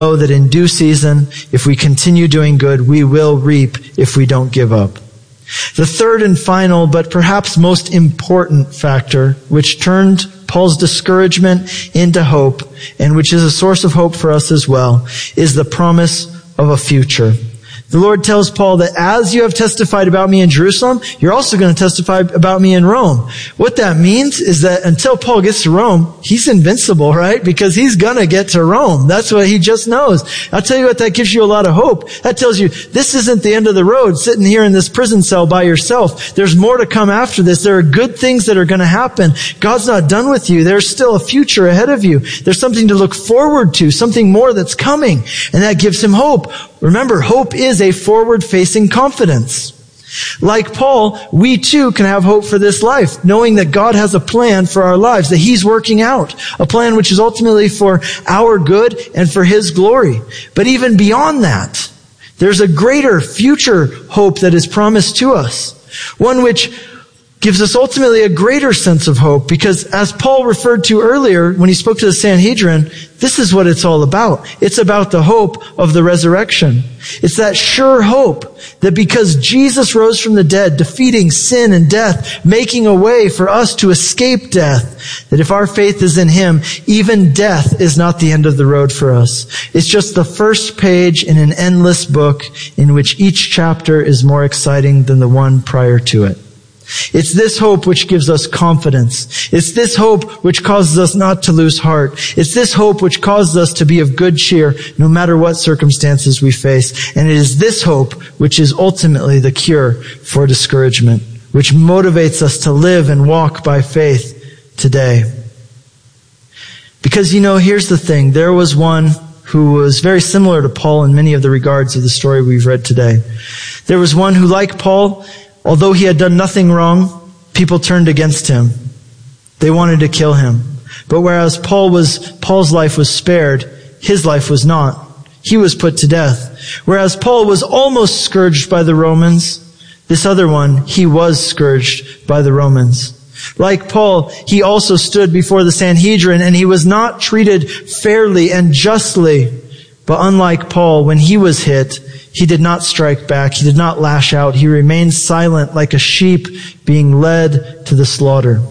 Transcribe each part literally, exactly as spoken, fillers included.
know that in due season, if we continue doing good, we will reap if we don't give up. The third and final, but perhaps most important factor, which turned Paul's discouragement into hope, and which is a source of hope for us as well, is the promise of a future. The Lord tells Paul that as you have testified about me in Jerusalem, you're also going to testify about me in Rome. What that means is that until Paul gets to Rome, he's invincible, right? Because he's going to get to Rome. That's what he just knows. I'll tell you what, that gives you a lot of hope. That tells you this isn't the end of the road, sitting here in this prison cell by yourself. There's more to come after this. There are good things that are going to happen. God's not done with you. There's still a future ahead of you. There's something to look forward to, something more that's coming. And that gives him hope. Remember, hope is a forward-facing confidence. Like Paul, we too can have hope for this life, knowing that God has a plan for our lives, that He's working out, a plan which is ultimately for our good and for His glory. But even beyond that, there's a greater future hope that is promised to us, one which gives us ultimately a greater sense of hope, because as Paul referred to earlier when he spoke to the Sanhedrin, this is what it's all about. It's about the hope of the resurrection. It's that sure hope that because Jesus rose from the dead, defeating sin and death, making a way for us to escape death, that if our faith is in Him, even death is not the end of the road for us. It's just the first page in an endless book in which each chapter is more exciting than the one prior to it. It's this hope which gives us confidence. It's this hope which causes us not to lose heart. It's this hope which causes us to be of good cheer no matter what circumstances we face. And it is this hope which is ultimately the cure for discouragement, which motivates us to live and walk by faith today. Because, you know, here's the thing. There was one who was very similar to Paul in many of the regards of the story we've read today. There was one who, like Paul, although he had done nothing wrong, people turned against him. They wanted to kill him. But whereas Paul was, Paul's life was spared, his life was not. He was put to death. Whereas Paul was almost scourged by the Romans, this other one, he was scourged by the Romans. Like Paul, he also stood before the Sanhedrin, and he was not treated fairly and justly. But unlike Paul, when he was hit, he did not strike back. He did not lash out. He remained silent like a sheep being led to the slaughter.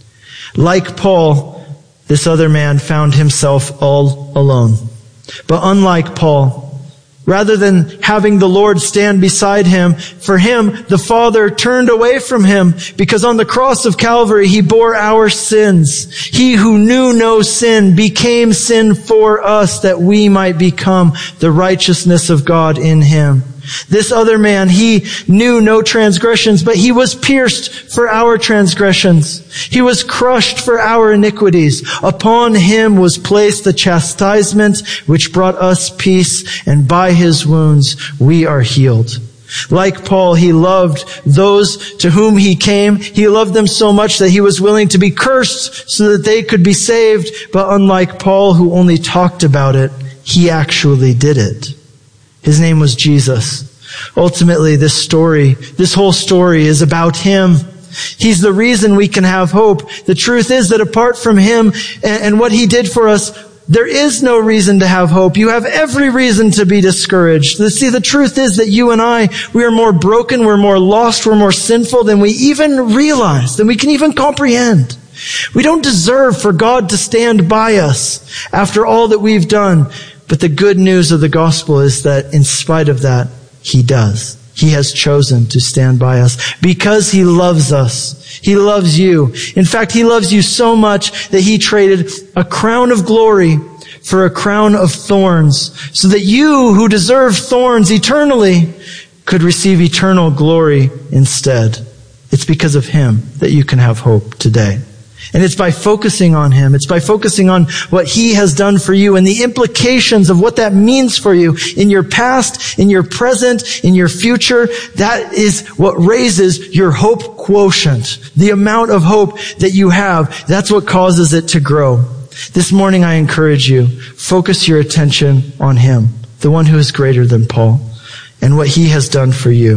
Like Paul, this other man found himself all alone. But unlike Paul, rather than having the Lord stand beside him, for him, the Father turned away from him, because on the cross of Calvary, He bore our sins. He who knew no sin became sin for us, that we might become the righteousness of God in Him. This other man, he knew no transgressions, but he was pierced for our transgressions. He was crushed for our iniquities. Upon him was placed the chastisement which brought us peace, and by his wounds we are healed. Like Paul, he loved those to whom he came. He loved them so much that he was willing to be cursed so that they could be saved. But unlike Paul, who only talked about it, he actually did it. His name was Jesus. Ultimately, this story, this whole story is about Him. He's the reason we can have hope. The truth is that apart from Him and, and what He did for us, there is no reason to have hope. You have every reason to be discouraged. See, the truth is that you and I, we are more broken, we're more lost, we're more sinful than we even realize, than we can even comprehend. We don't deserve for God to stand by us after all that we've done. But the good news of the gospel is that in spite of that, He does. He has chosen to stand by us because He loves us. He loves you. In fact, He loves you so much that He traded a crown of glory for a crown of thorns, so that you who deserve thorns eternally could receive eternal glory instead. It's because of Him that you can have hope today. And it's by focusing on Him. It's by focusing on what He has done for you and the implications of what that means for you in your past, in your present, in your future. That is what raises your hope quotient. The amount of hope that you have, that's what causes it to grow. This morning I encourage you, focus your attention on Him, the one who is greater than Paul, and what He has done for you.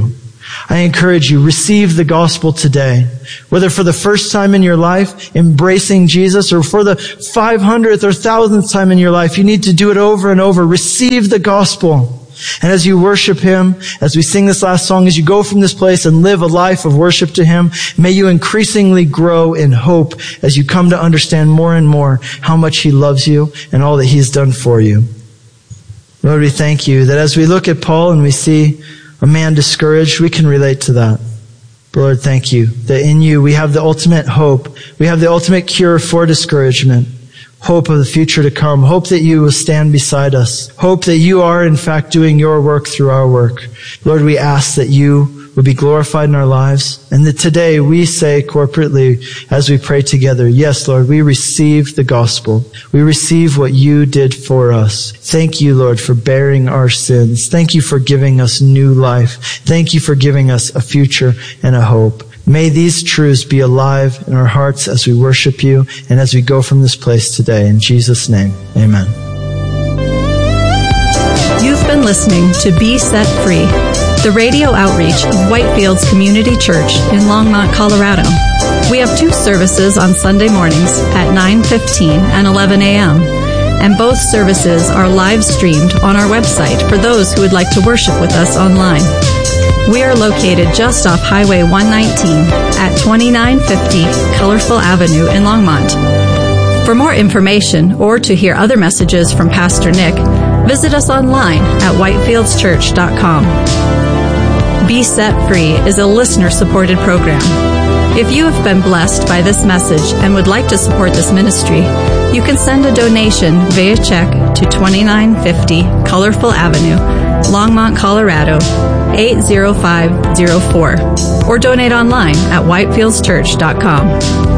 I encourage you, receive the gospel today. Whether for the first time in your life, embracing Jesus, or for the five hundredth or thousandth time in your life, you need to do it over and over. Receive the gospel. And as you worship Him, as we sing this last song, as you go from this place and live a life of worship to Him, may you increasingly grow in hope as you come to understand more and more how much He loves you and all that He has done for you. Lord, we thank you that as we look at Paul and we see a man discouraged, we can relate to that. Lord, thank you that in you we have the ultimate hope. We have the ultimate cure for discouragement. Hope of the future to come. Hope that you will stand beside us. Hope that you are, in fact, doing your work through our work. Lord, we ask that you would be glorified in our lives, and that today we say corporately as we pray together, yes, Lord, we receive the gospel. We receive what you did for us. Thank you, Lord, for bearing our sins. Thank you for giving us new life. Thank you for giving us a future and a hope. May these truths be alive in our hearts as we worship you and as we go from this place today. In Jesus' name, amen. You've been listening to Be Set Free, the radio outreach of Whitefields Community Church in Longmont, Colorado. We have two services on Sunday mornings at nine fifteen and eleven a.m., and both services are live streamed on our website for those who would like to worship with us online. We are located just off Highway one nineteen at twenty-nine fifty Colorful Avenue in Longmont. For more information or to hear other messages from Pastor Nick, visit us online at whitefields church dot com. Be Set Free is a listener-supported program. If you have been blessed by this message and would like to support this ministry, you can send a donation via check to twenty-nine fifty Colorful Avenue, Longmont, Colorado, eight zero five zero four, or donate online at whitefields church dot com.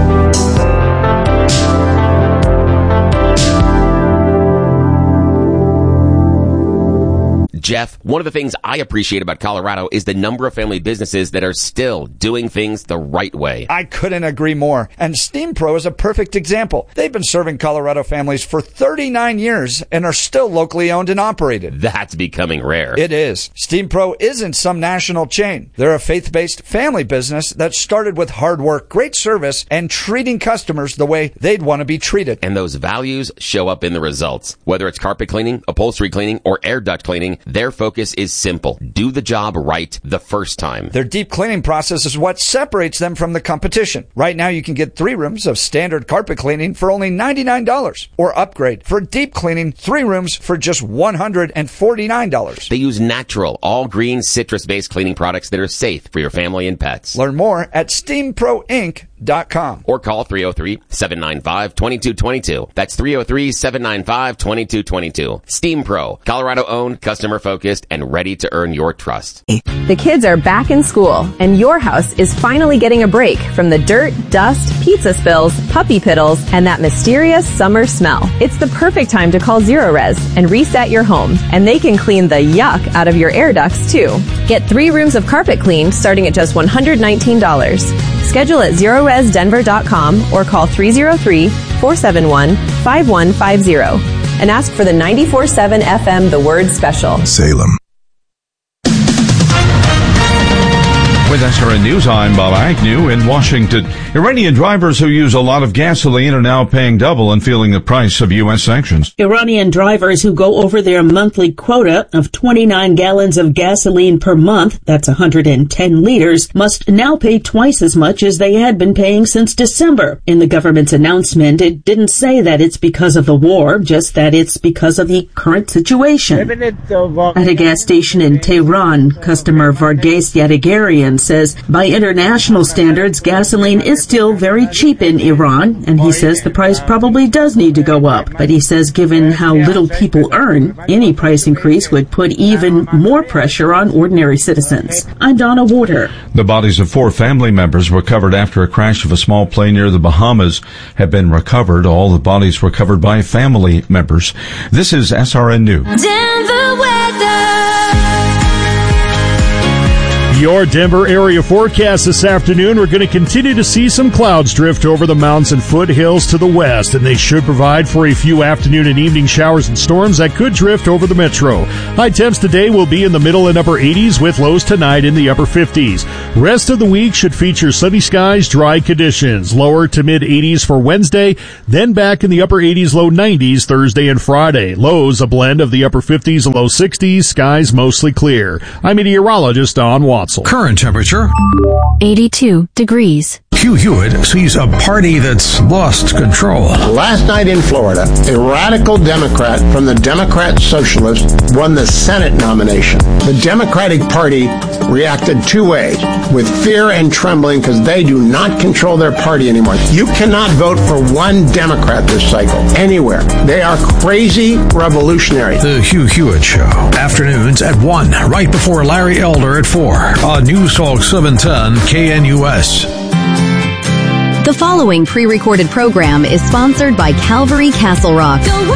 Jeff, one of the things I appreciate about Colorado is the number of family businesses that are still doing things the right way. I couldn't agree more. And Steam Pro is a perfect example. They've been serving Colorado families for thirty-nine years and are still locally owned and operated. That's becoming rare. It is. Steam Pro isn't some national chain. They're a faith-based family business that started with hard work, great service, and treating customers the way they'd want to be treated. And those values show up in the results. Whether it's carpet cleaning, upholstery cleaning, or air duct cleaning, their focus is simple. Do the job right the first time. Their deep cleaning process is what separates them from the competition. Right now, you can get three rooms of standard carpet cleaning for only ninety-nine dollars, or upgrade for deep cleaning three rooms for just one hundred forty-nine dollars. They use natural, all-green, citrus-based cleaning products that are safe for your family and pets. Learn more at steam pro inc dot com. Or call three oh three, seven nine five, two two two two. That's three oh three, seven nine five, two two two two. Steam Pro, Colorado-owned, customer-focused, and ready to earn your trust. The kids are back in school, and your house is finally getting a break from the dirt, dust, pizza spills, puppy piddles, and that mysterious summer smell. It's the perfect time to call Zerorez and reset your home, and they can clean the yuck out of your air ducts, too. Get three rooms of carpet cleaned starting at just one hundred nineteen dollars. Schedule at zerorez denver dot com or call three oh three, four seven one, five one five zero and ask for the ninety-four point seven F M The Word Special. Salem. With S R N News, I'm Bob Agnew in Washington. Iranian drivers who use a lot of gasoline are now paying double and feeling the price of U S sanctions. Iranian drivers who go over their monthly quota of twenty-nine gallons of gasoline per month, that's one hundred ten liters, must now pay twice as much as they had been paying since December. In the government's announcement, it didn't say that it's because of the war, just that it's because of the current situation. At a gas station in Tehran, customer Varghese Yadagarian says by international standards, gasoline is still very cheap in Iran, and he says the price probably does need to go up. But he says given how little people earn, any price increase would put even more pressure on ordinary citizens. I'm Donna Warder. The bodies of four family members recovered after a crash of a small plane near the Bahamas have been recovered. All the bodies recovered by family members. This is S R N News. Denver weather. Your Denver area forecast this afternoon, we're going to continue to see some clouds drift over the mountains and foothills to the west, and they should provide for a few afternoon and evening showers and storms that could drift over the metro. High temps today will be in the middle and upper eighties, with lows tonight in the upper fifties. Rest of the week should feature sunny skies, dry conditions. Lower to mid eighties for Wednesday, then back in the upper eighties, low nineties Thursday and Friday. Lows a blend of the upper fifties and low sixties, skies mostly clear. I'm meteorologist Don Watson. Current temperature eighty-two degrees. Hugh Hewitt sees a party that's lost control. Last night in Florida, a radical Democrat from the Democrat Socialists won the Senate nomination. The Democratic Party reacted two ways, with fear and trembling because they do not control their party anymore. You cannot vote for one Democrat this cycle, anywhere. They are crazy revolutionaries. The Hugh Hewitt Show, afternoons at one, right before Larry Elder at four, on News Talk seven ten K N U S. The following pre-recorded program is sponsored by Calvary Castle Rock.